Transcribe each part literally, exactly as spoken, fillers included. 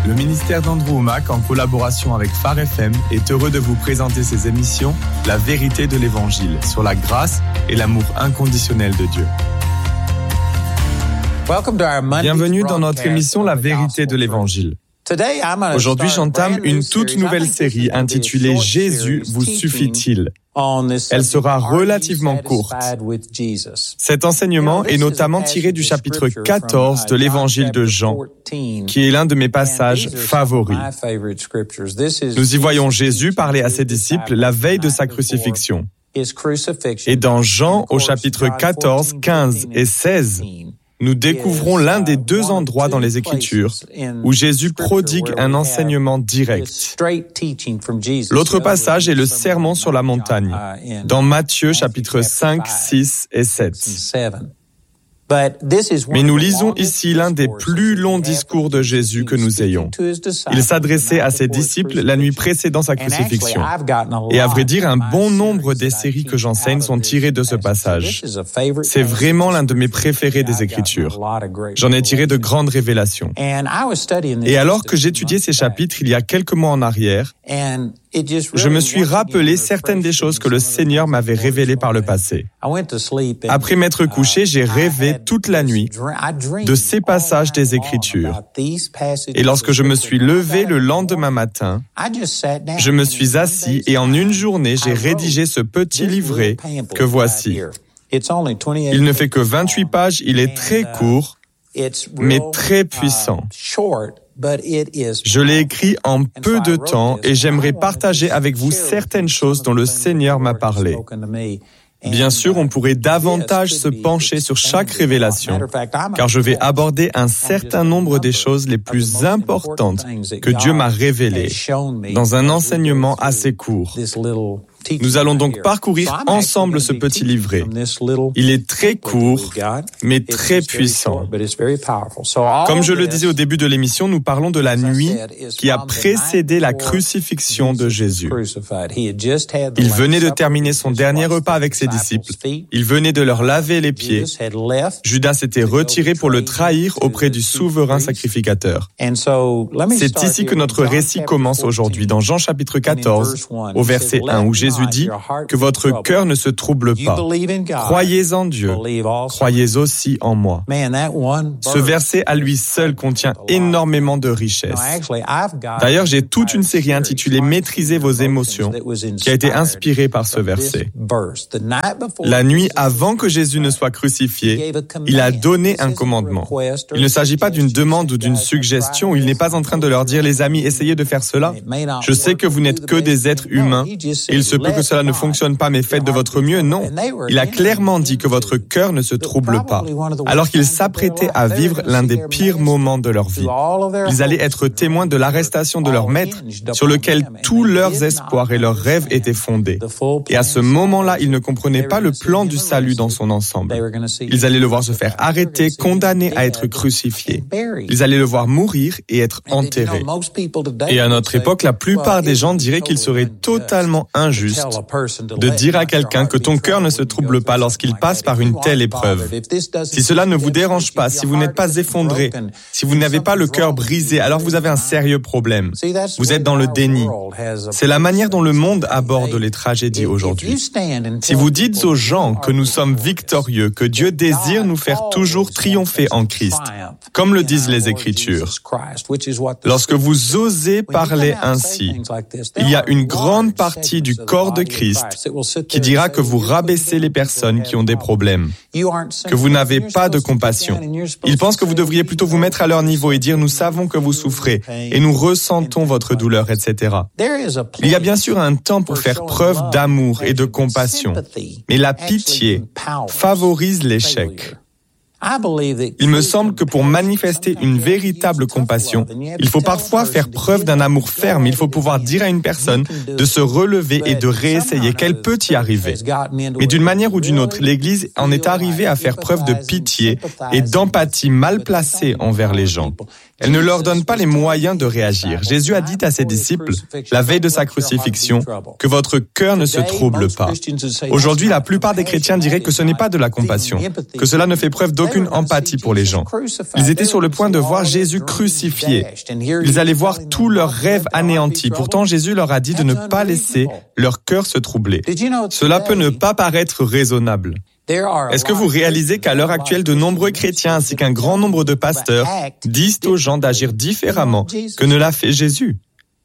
Le ministère d'Andrew Wommack, en collaboration avec Phare F M, est heureux de vous présenter ses émissions « La vérité de l'Évangile » sur la grâce et l'amour inconditionnel de Dieu. Bienvenue dans notre émission « La vérité de l'Évangile ». Aujourd'hui, j'entame une toute nouvelle série intitulée « Jésus vous suffit-il ». Elle sera relativement courte. Cet enseignement est notamment tiré du chapitre quatorze de l'Évangile de Jean, qui est l'un de mes passages favoris. Nous y voyons Jésus parler à ses disciples la veille de sa crucifixion. Et dans Jean, au chapitre quatorze, quinze et seize, nous découvrons l'un des deux endroits dans les Écritures où Jésus prodigue un enseignement direct. L'autre passage est le Sermon sur la montagne, dans Matthieu chapitre cinq, six et sept. Mais nous lisons ici l'un des plus longs discours de Jésus que nous ayons. Il s'adressait à ses disciples la nuit précédant sa crucifixion. Et à vrai dire, un bon nombre des séries que j'enseigne sont tirées de ce passage. C'est vraiment l'un de mes préférés des Écritures. J'en ai tiré de grandes révélations. Et alors que j'étudiais ces chapitres il y a quelques mois en arrière, je me suis rappelé certaines des choses que le Seigneur m'avait révélées par le passé. Après m'être couché, j'ai rêvé toute la nuit de ces passages des Écritures. Et lorsque je me suis levé le lendemain matin, je me suis assis et en une journée, j'ai rédigé ce petit livret que voici. Il ne fait que vingt-huit pages, il est très court, mais très puissant. Je l'ai écrit en peu de temps et j'aimerais partager avec vous certaines choses dont le Seigneur m'a parlé. Bien sûr, on pourrait davantage se pencher sur chaque révélation, car je vais aborder un certain nombre des choses les plus importantes que Dieu m'a révélées dans un enseignement assez court. Nous allons donc parcourir ensemble ce petit livret. Il est très court, mais très puissant. Comme je le disais au début de l'émission, nous parlons de la nuit qui a précédé la crucifixion de Jésus. Il venait de terminer son dernier repas avec ses disciples. Il venait de leur laver les pieds. Judas s'était retiré pour le trahir auprès du souverain sacrificateur. C'est ici que notre récit commence aujourd'hui, dans Jean chapitre quatorze, au verset un, où Jésus dit que votre cœur ne se trouble pas. Croyez en Dieu, croyez aussi en moi. Ce verset à lui seul contient énormément de richesses. D'ailleurs, j'ai toute une série intitulée « Maîtrisez vos émotions » qui a été inspirée par ce verset. La nuit avant que Jésus ne soit crucifié, il a donné un commandement. Il ne s'agit pas d'une demande ou d'une suggestion, il n'est pas en train de leur dire « Les amis, essayez de faire cela. Je sais que vous n'êtes que des êtres humains et il se peut que cela ne fonctionne pas, mais faites de votre mieux. » Non, il a clairement dit que votre cœur ne se trouble pas, alors qu'ils s'apprêtaient à vivre l'un des pires moments de leur vie. Ils allaient être témoins de l'arrestation de leur maître, sur lequel tous leurs espoirs et leurs rêves étaient fondés. Et à ce moment-là, ils ne comprenaient pas le plan du salut dans son ensemble. Ils allaient le voir se faire arrêter, condamné à être crucifié. Ils allaient le voir mourir et être enterré. Et à notre époque, la plupart des gens diraient qu'il serait totalement injuste de dire à quelqu'un que ton cœur ne se trouble pas lorsqu'il passe par une telle épreuve. Si cela ne vous dérange pas, si vous n'êtes pas effondré, si vous n'avez pas le cœur brisé, alors vous avez un sérieux problème. Vous êtes dans le déni. C'est la manière dont le monde aborde les tragédies aujourd'hui. Si vous dites aux gens que nous sommes victorieux, que Dieu désire nous faire toujours triompher en Christ, comme le disent les Écritures, lorsque vous osez parler ainsi, il y a une grande partie du corps de Christ qui dira que vous rabaissez les personnes qui ont des problèmes, que vous n'avez pas de compassion. Ils pensent que vous devriez plutôt vous mettre à leur niveau et dire « Nous savons que vous souffrez et nous ressentons votre douleur, et cetera » Il y a bien sûr un temps pour faire preuve d'amour et de compassion, mais la pitié favorise l'échec. Il me semble que pour manifester une véritable compassion, il faut parfois faire preuve d'un amour ferme. Il faut pouvoir dire à une personne de se relever et de réessayer, qu'elle peut y arriver. Mais d'une manière ou d'une autre, l'Église en est arrivée à faire preuve de pitié et d'empathie mal placée envers les gens. Elle ne leur donne pas les moyens de réagir. Jésus a dit à ses disciples, la veille de sa crucifixion, que votre cœur ne se trouble pas. Aujourd'hui, la plupart des chrétiens diraient que ce n'est pas de la compassion, que cela ne fait preuve d'aucune aucune empathie pour les gens. Ils étaient sur le point de voir Jésus crucifié. Ils allaient voir tous leurs rêves anéantis. Pourtant, Jésus leur a dit de ne pas laisser leur cœur se troubler. Cela peut ne pas paraître raisonnable. Est-ce que vous réalisez qu'à l'heure actuelle, de nombreux chrétiens ainsi qu'un grand nombre de pasteurs disent aux gens d'agir différemment que ne l'a fait Jésus?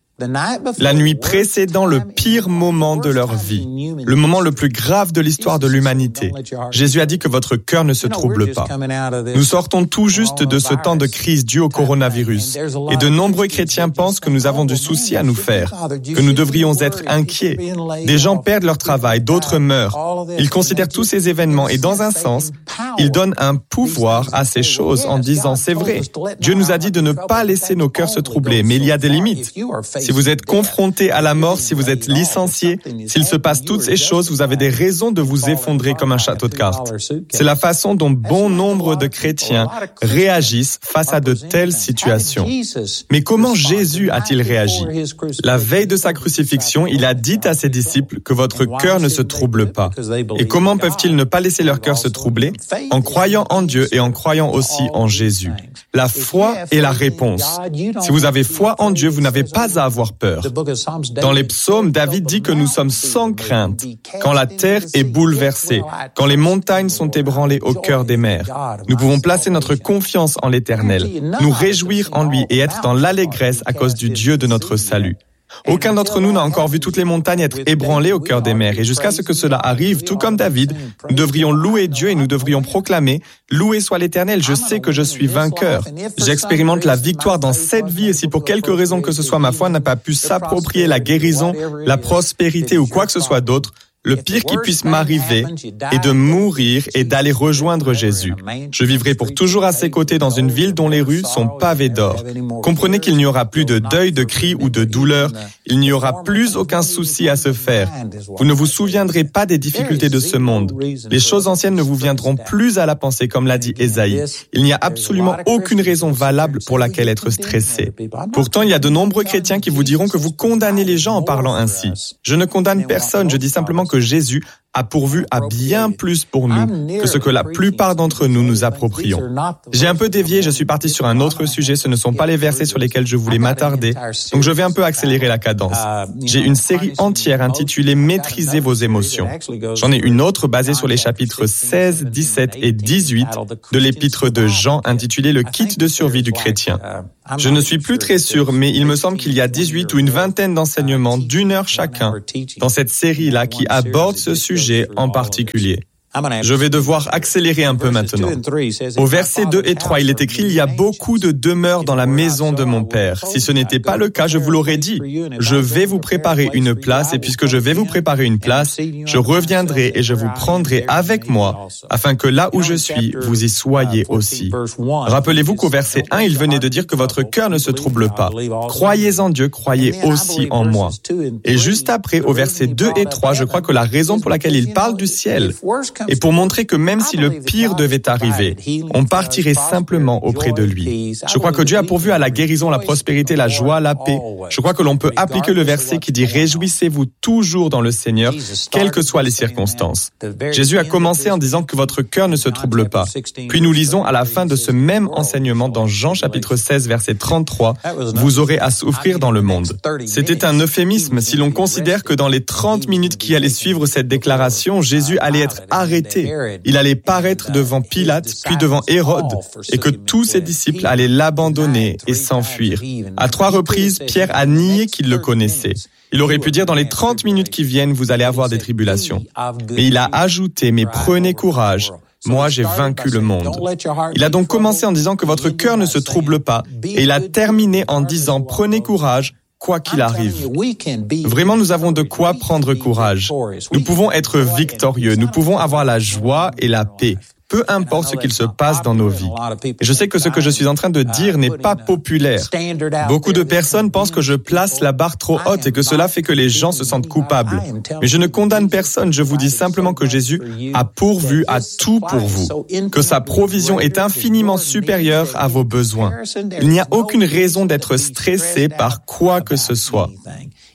La nuit précédant le pire moment de leur vie, le moment le plus grave de l'histoire de l'humanité, Jésus a dit que votre cœur ne se trouble pas. Nous sortons tout juste de ce temps de crise dû au coronavirus, et de nombreux chrétiens pensent que nous avons du souci à nous faire, que nous devrions être inquiets. Des gens perdent leur travail, d'autres meurent. Ils considèrent tous ces événements et dans un sens, ils donnent un pouvoir à ces choses en disant « c'est vrai, Dieu nous a dit de ne pas laisser nos cœurs se troubler, mais il y a des limites. » Si vous êtes confronté à la mort, si vous êtes licencié, s'il se passe toutes ces choses, vous avez des raisons de vous effondrer comme un château de cartes. C'est la façon dont bon nombre de chrétiens réagissent face à de telles situations. Mais comment Jésus a-t-il réagi? La veille de sa crucifixion, il a dit à ses disciples que votre cœur ne se trouble pas. Et comment peuvent-ils ne pas laisser leur cœur se troubler? En croyant en Dieu et en croyant aussi en Jésus. La foi est la réponse. Si vous avez foi en Dieu, vous n'avez pas à avoir peur. Dans les psaumes, David dit que nous sommes sans crainte quand la terre est bouleversée, quand les montagnes sont ébranlées au cœur des mers. Nous pouvons placer notre confiance en l'Éternel, nous réjouir en lui et être dans l'allégresse à cause du Dieu de notre salut. Aucun d'entre nous n'a encore vu toutes les montagnes être ébranlées au cœur des mers. Et jusqu'à ce que cela arrive, tout comme David, nous devrions louer Dieu et nous devrions proclamer « Loué soit l'Éternel, je sais que je suis vainqueur. J'expérimente la victoire dans cette vie et si pour quelque raison que ce soit ma foi n'a pas pu s'approprier la guérison, la prospérité ou quoi que ce soit d'autre, le pire qui puisse m'arriver est de mourir et d'aller rejoindre Jésus. Je vivrai pour toujours à ses côtés dans une ville dont les rues sont pavées d'or. Comprenez qu'il n'y aura plus de deuil, de cris ou de douleur. Il n'y aura plus aucun souci à se faire. Vous ne vous souviendrez pas des difficultés de ce monde. Les choses anciennes ne vous viendront plus à la pensée, comme l'a dit Ésaïe. Il n'y a absolument aucune raison valable pour laquelle être stressé. Pourtant, il y a de nombreux chrétiens qui vous diront que vous condamnez les gens en parlant ainsi. Je ne condamne personne, je dis simplement que Jésus a pourvu à bien plus pour nous que ce que la plupart d'entre nous nous approprions. J'ai un peu dévié, je suis parti sur un autre sujet, ce ne sont pas les versets sur lesquels je voulais m'attarder, donc je vais un peu accélérer la cadence. J'ai une série entière intitulée « Maîtrisez vos émotions ». J'en ai une autre basée sur les chapitres seize, dix-sept et dix-huit de l'épître de Jean intitulée « Le kit de survie du chrétien ». Je ne suis plus très sûr, mais il me semble qu'il y a dix-huit ou une vingtaine d'enseignements d'une heure chacun dans cette série-là qui abordent ce sujet en particulier. Je vais devoir accélérer un peu maintenant. Au verset deux et trois, il est écrit « Il y a beaucoup de demeures dans la maison de mon Père. Si ce n'était pas le cas, je vous l'aurais dit. Je vais vous préparer une place, et puisque je vais vous préparer une place, je reviendrai et je vous prendrai avec moi, afin que là où je suis, vous y soyez aussi. » Rappelez-vous qu'au verset un, il venait de dire que votre cœur ne se trouble pas. Croyez en Dieu, croyez aussi en moi. Et juste après, au verset deux et trois, je crois que la raison pour laquelle il parle du ciel, et pour montrer que même si le pire devait arriver, on partirait simplement auprès de lui. Je crois que Dieu a pourvu à la guérison, la prospérité, la joie, la paix. Je crois que l'on peut appliquer le verset qui dit « Réjouissez-vous toujours dans le Seigneur, quelles que soient les circonstances ». Jésus a commencé en disant que votre cœur ne se trouble pas. Puis nous lisons à la fin de ce même enseignement dans Jean chapitre seize, verset trente-trois, « Vous aurez à souffrir dans le monde ». C'était un euphémisme si l'on considère que dans les trente minutes qui allaient suivre cette déclaration, Jésus allait être arrêté. Il allait paraître devant Pilate, puis devant Hérode, et que tous ses disciples allaient l'abandonner et s'enfuir. À trois reprises, Pierre a nié qu'il le connaissait. Il aurait pu dire dans les trente minutes qui viennent, vous allez avoir des tribulations. Mais il a ajouté, mais prenez courage. Moi, j'ai vaincu le monde. Il a donc commencé en disant que votre cœur ne se trouble pas, et il a terminé en disant, prenez courage, quoi qu'il arrive. Vraiment, nous avons de quoi prendre courage. Nous pouvons être victorieux, nous pouvons avoir la joie et la paix. Peu importe ce qu'il se passe dans nos vies. Et je sais que ce que je suis en train de dire n'est pas populaire. Beaucoup de personnes pensent que je place la barre trop haute et que cela fait que les gens se sentent coupables. Mais je ne condamne personne, je vous dis simplement que Jésus a pourvu à tout pour vous, que sa provision est infiniment supérieure à vos besoins. Il n'y a aucune raison d'être stressé par quoi que ce soit.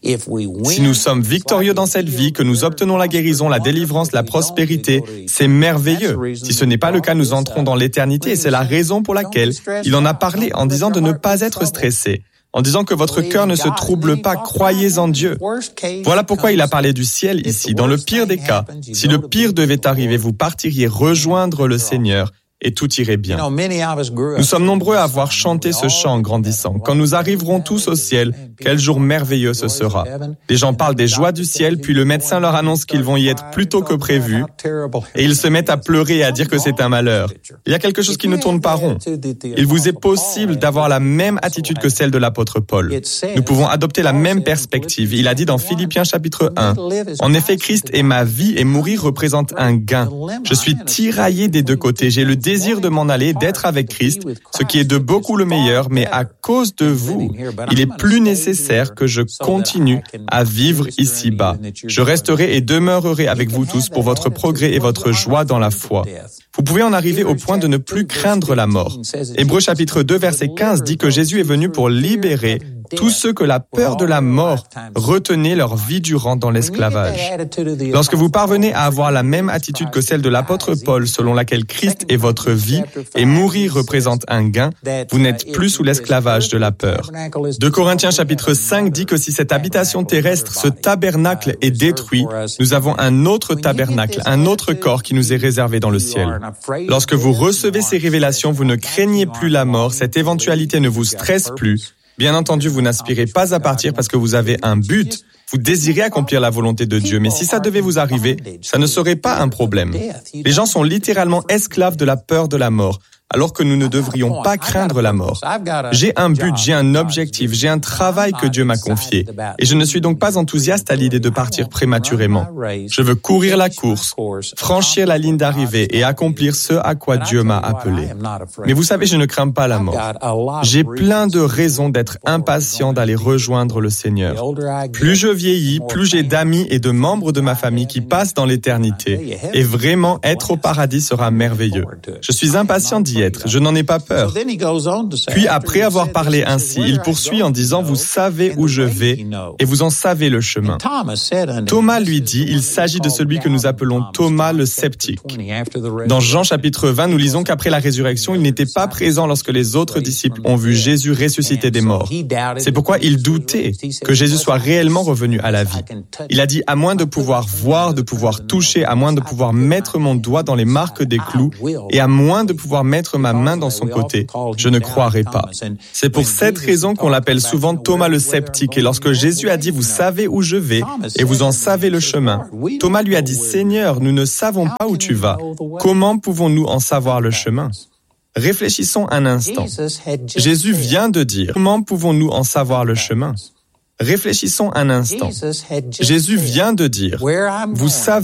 Si nous sommes victorieux dans cette vie, que nous obtenons la guérison, la délivrance, la prospérité, c'est merveilleux. Si ce n'est pas le cas, nous entrons dans l'éternité et c'est la raison pour laquelle il en a parlé en disant de ne pas être stressé. En disant que votre cœur ne se trouble pas, croyez en Dieu. Voilà pourquoi il a parlé du ciel ici. Dans le pire des cas, si le pire devait arriver, vous partiriez rejoindre le Seigneur et tout irait bien. Nous sommes nombreux à avoir chanté ce chant en grandissant. Quand nous arriverons tous au ciel, quel jour merveilleux ce sera. Les gens parlent des joies du ciel, puis le médecin leur annonce qu'ils vont y être plus tôt que prévu, et ils se mettent à pleurer et à dire que c'est un malheur. Il y a quelque chose qui ne tourne pas rond. Il vous est possible d'avoir la même attitude que celle de l'apôtre Paul. Nous pouvons adopter la même perspective. Il a dit dans Philippiens chapitre un, « En effet, Christ est ma vie et mourir représente un gain. Je suis tiraillé des deux côtés. J'ai le désir de m'en aller, d'être avec Christ, ce qui est de beaucoup le meilleur, mais à cause de vous, il est plus nécessaire que je continue à vivre ici-bas. Je resterai et demeurerai avec vous tous pour votre progrès et votre joie dans la foi. » Vous pouvez en arriver au point de ne plus craindre la mort. Hébreux chapitre deux, verset quinze dit que Jésus est venu pour libérer tous ceux que la peur de la mort retenait leur vie durant dans l'esclavage. Lorsque vous parvenez à avoir la même attitude que celle de l'apôtre Paul, selon laquelle Christ est votre vie et mourir représente un gain, vous n'êtes plus sous l'esclavage de la peur. deux Corinthiens chapitre cinq dit que si cette habitation terrestre, ce tabernacle est détruit, nous avons un autre tabernacle, un autre corps qui nous est réservé dans le ciel. Lorsque vous recevez ces révélations, vous ne craignez plus la mort, cette éventualité ne vous stresse plus. Bien entendu, vous n'aspirez pas à partir parce que vous avez un but. Vous désirez accomplir la volonté de Dieu, mais si ça devait vous arriver, ça ne serait pas un problème. Les gens sont littéralement esclaves de la peur de la mort, alors que nous ne devrions pas craindre la mort. J'ai un but, j'ai un objectif, j'ai un travail que Dieu m'a confié, et je ne suis donc pas enthousiaste à l'idée de partir prématurément. Je veux courir la course, franchir la ligne d'arrivée et accomplir ce à quoi Dieu m'a appelé. Mais vous savez, je ne crains pas la mort. J'ai plein de raisons d'être impatient d'aller rejoindre le Seigneur. Plus je vieillis, plus j'ai d'amis et de membres de ma famille qui passent dans l'éternité, et vraiment être au paradis sera merveilleux. Je suis impatient d'y être, je n'en ai pas peur. Puis après avoir parlé ainsi, il poursuit en disant, vous savez où je vais et vous en savez le chemin. Thomas lui dit, il s'agit de celui que nous appelons Thomas le sceptique. Dans Jean chapitre vingt, nous lisons qu'après la résurrection, il n'était pas présent lorsque les autres disciples ont vu Jésus ressusciter des morts. C'est pourquoi il doutait que Jésus soit réellement revenu à la vie. Il a dit, à moins de pouvoir voir, de pouvoir toucher, à moins de pouvoir mettre mon doigt dans les marques des clous et à moins de pouvoir mettre ma main dans son côté, je ne croirai pas. C'est pour cette raison qu'on l'appelle souvent Thomas le sceptique. Et lorsque Jésus a dit, vous savez où je vais et vous en savez le chemin, Thomas lui a dit, Seigneur, nous ne savons pas où tu vas. Comment pouvons-nous en savoir le chemin? Réfléchissons un instant. Jésus vient de dire, comment pouvons-nous en savoir le chemin? Réfléchissons un instant. Jésus vient de dire, vous savez